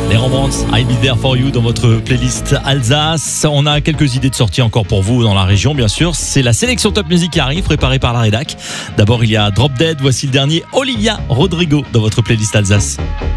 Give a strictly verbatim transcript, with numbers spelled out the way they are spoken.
Les Rembrandts, I'll Be There For You dans votre playlist Alsace. On a quelques idées de sorties encore pour vous dans la région, bien sûr. C'est la sélection Top Music qui arrive, préparée par la rédac. D'abord, il y a Drop Dead. Voici le dernier, Olivia Rodrigo, dans votre playlist Alsace.